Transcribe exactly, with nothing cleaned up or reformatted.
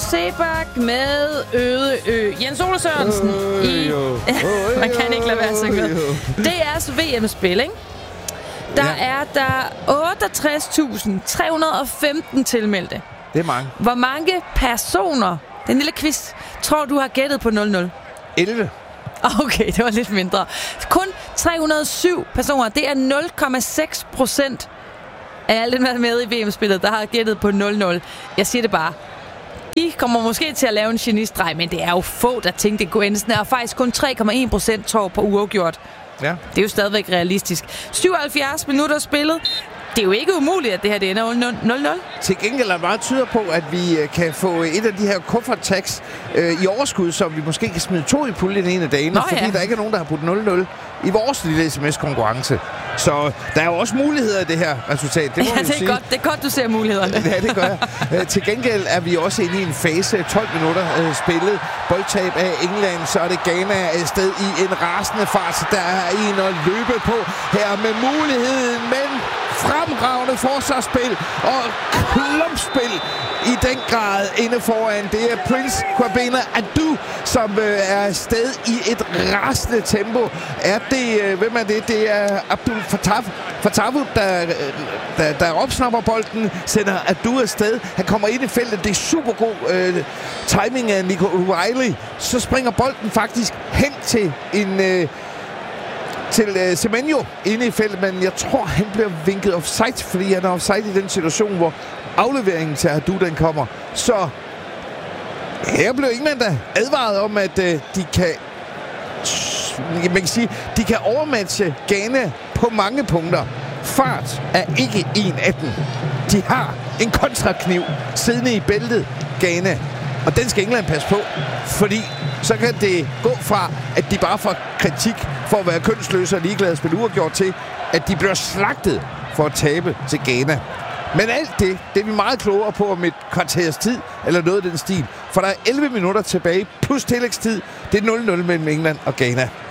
Sebak med Øde Ø. Jens Ole Sørensen øh, i... Man kan ikke lade være at synge med. Det er altså V M-spil, ikke? Der ja. er der otteogtres tusind tre hundrede og femten tilmeldte. Det er mange. Hvor mange personer, den lille quiz, tror du har gættet på nul nul? elleve. Okay, det var lidt mindre. Kun tre hundrede og syv personer. Det er nul komma seks procent af alle dem, der er med i V M-spillet, der har gættet på nul nul. Jeg siger det bare. I kommer måske til at lave en genistreg, men det er jo få, der tænkte, det kunne ende sådan her. Og faktisk kun tre komma en procent tror på uafgjort. Ja. Det er jo stadigvæk realistisk. syvoghalvfjerds minutter spillet. Det er jo ikke umuligt, at det her det ender nul nul. Til gengæld er meget tyder på, at vi kan få et af de her kuffert-tags øh, i overskud, så vi måske kan smide to i puljen en af dagene, Nå, fordi ja. der ikke er nogen, der har puttet nul nul i vores lille sms-konkurrence. Så der er jo også muligheder i det her resultat. Det må ja, det er, sige. Godt. det er godt, du ser mulighederne. Ja, det gør jeg. Æ, til gengæld er vi også inde i en fase. tolv minutter øh, spillet. Boldtab af England. Så er det Ghana afsted i en rasende fart. Så der er en at løbe på her med muligheden. Men fremragende forsvarsspil og klumpspil i den grad inde foran. Det er Prince Kwabena Adu, som øh, er afsted i et rasende tempo. Er det, øh, hvem er det? Det er Abdul Fattah, Fattahu, der, der, der opsnapper bolden, sender Adu afsted. Han kommer ind i feltet. Det er super god øh, timing af Nico O'Reilly. Så springer bolden faktisk hen til en... Øh, til uh, Semenyo inde i feltet, men jeg tror, han bliver vinket offside, fordi han er offside i den situation, hvor afleveringen til Adu, den kommer. Så her blev England da advaret om, at uh, de kan man kan sige, de kan overmatche Ghana på mange punkter. Fart er ikke en af dem. De har en kontrakniv siddende i bæltet, Ghana. Og den skal England passe på, fordi så kan det gå fra, at de bare får kritik for at være kønsløse og ligeglade at spille uafgjort til, at de bliver slagtet for at tabe til Ghana. Men alt det, det er vi meget klogere på om et kvarters tid, eller noget af den stil. For der er elleve minutter tilbage, plus tillægstid. Det er nul nul mellem England og Ghana.